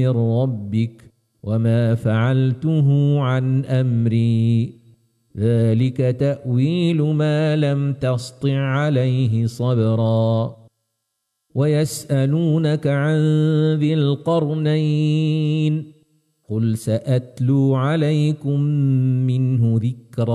من ربك وما فعلته عن أمري ذلك تأويل ما لم تسطع عليه صبرا ويسألونك عن ذي القرنين قل سأتلو عليكم منه ذكرا